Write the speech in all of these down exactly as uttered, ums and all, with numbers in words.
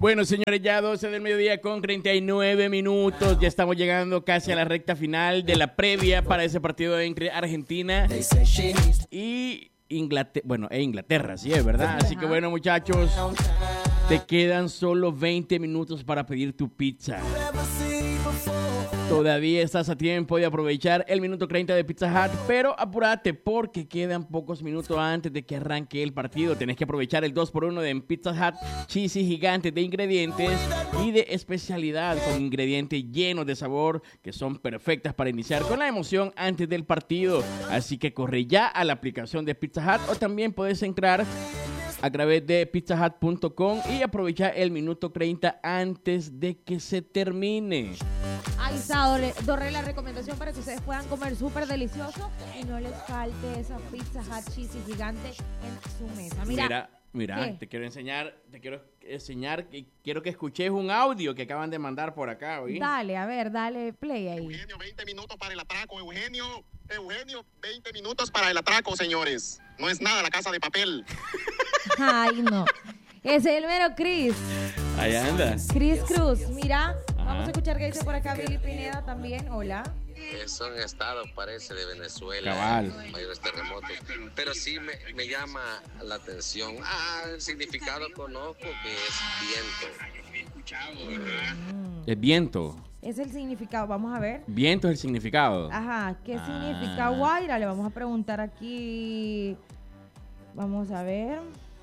Bueno, señores, ya doce del mediodía con treinta y nueve minutos. Ya estamos llegando casi a la recta final de la previa para ese partido entre Argentina y Inglaterra. Bueno, e Inglaterra, sí es verdad. Así que bueno, muchachos, te quedan solo veinte minutos para pedir tu pizza. Todavía estás a tiempo de aprovechar el minuto treinta de Pizza Hut, pero apúrate porque quedan pocos minutos antes de que arranque el partido. Tenés que aprovechar el dos por uno de Pizza Hut, cheesy gigante de ingredientes y de especialidad con ingredientes llenos de sabor que son perfectas para iniciar con la emoción antes del partido. Así que corre ya a la aplicación de Pizza Hut o también puedes entrar a través de pizza hut punto com y aprovechar el minuto treinta antes de que se termine. Ahí está, Dorre, la recomendación para que ustedes puedan comer súper delicioso y no les falte esa Pizza Hut cheesy gigante en su mesa. Mira, mira, mira te quiero enseñar, te quiero enseñar, quiero que escuches un audio que acaban de mandar por acá, ¿oí? Dale, a ver, dale play ahí. Eugenio, veinte minutos para el atraco, Eugenio. Eugenio, veinte minutos para el atraco, señores. No es nada la Casa de Papel. Ay, no. Es el mero Chris. Ahí anda. Chris Cruz. Mira, ajá, vamos a escuchar qué dice por acá Billy Pineda también. Hola. Eh, son estados, parece, de Venezuela. Cabal. Mayores terremotos. Pero sí me, me llama la atención. Ah, el significado conozco que es viento. Mm. Es viento. Es el significado, vamos a ver. Viento es el significado. Ajá, ¿qué ah. significa Guaira? Le vamos a preguntar aquí. Vamos a ver.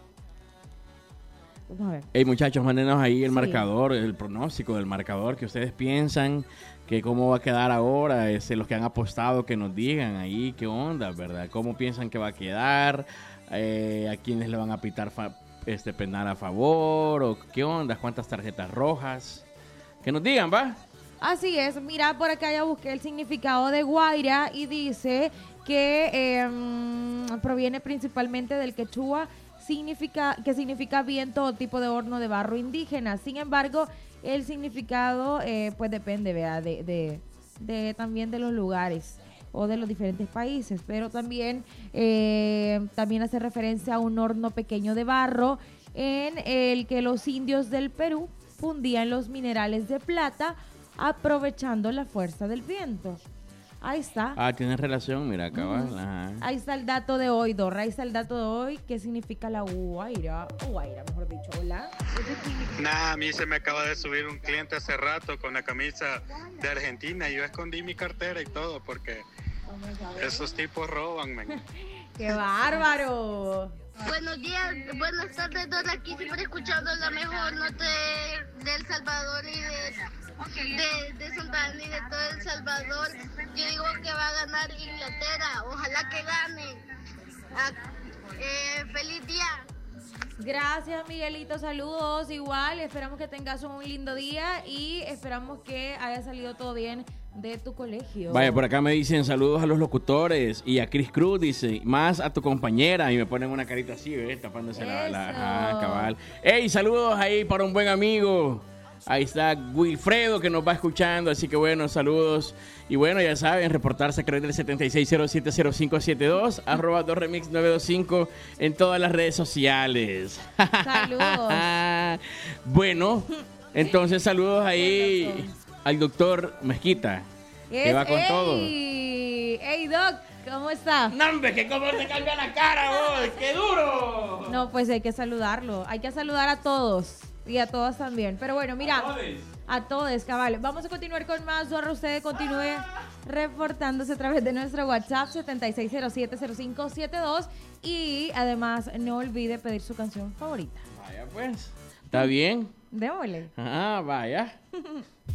Vamos a ver. Hey, muchachos, mándenos ahí el sí. marcador, el pronóstico del marcador que ustedes piensan que cómo va a quedar ahora. Es, los que han apostado que nos digan ahí qué onda, ¿verdad? ¿Cómo piensan que va a quedar? Eh, ¿A quiénes le van a pitar fa- este penal a favor? ¿O qué onda? ¿Cuántas tarjetas rojas? Que nos digan, ¿va? Así es, mira, por acá ya busqué el significado de Guaira y dice que eh, proviene principalmente del quechua, significa, que significa viento o tipo de horno de barro indígena. Sin embargo, el significado eh, pues depende, ¿verdad? De, de, de también de los lugares o de los diferentes países, pero también, eh, también hace referencia a un horno pequeño de barro en el que los indios del Perú fundían los minerales de plata aprovechando la fuerza del viento. Ahí está. Ah, tiene relación, mira, cabal. Uh-huh. Ajá. Ahí está el dato de hoy, Dorra. Ahí está el dato de hoy. ¿Qué significa la guaira? O guaira, mejor dicho. Hola. Nah, a mí se me acaba de subir un cliente hace rato con la camisa de Argentina y yo escondí mi cartera y todo porque esos tipos roban, man. ¡Qué bárbaro! Buenos días, buenas tardes, Dora, aquí siempre escuchando la mejor nota de, de El Salvador y de, de, de Santa Ana y de todo El Salvador. Yo digo que va a ganar Inglaterra, ojalá que gane. Ah, eh, feliz día. Gracias, Miguelito, saludos, igual, esperamos que tengas un lindo día y esperamos que haya salido todo bien de tu colegio. Vaya, por acá me dicen saludos a los locutores y a Chris Cruz, dice, más a tu compañera, y me ponen una carita así, ¿ves? Tapándose la, la ajá, cabal. Ey, saludos ahí para un buen amigo. Ahí está Wilfredo que nos va escuchando, así que bueno, saludos. Y bueno, ya saben, reportarse a través del setenta y seis cero siete cero cinco siete dos, arroba dos remix nueve dos cinco en todas las redes sociales. Saludos. Bueno, entonces saludos ahí al doctor Mezquita, es, que va con ey, todo. ¡Ey, Doc! ¿Cómo está? No, hombre, que cómo te cambia la cara, vos, ¡qué duro! No, pues hay que saludarlo. Hay que saludar a todos. Y a todas también. Pero bueno, mira. A todos. A todos, cabal. Vamos a continuar con más. Zorro, usted continúe reportándose a través de nuestro WhatsApp setenta y seis cero siete cero cinco siete dos. Y además, no olvide pedir su canción favorita. Vaya, pues. ¿Está bien? Démosle. Ah, vaya.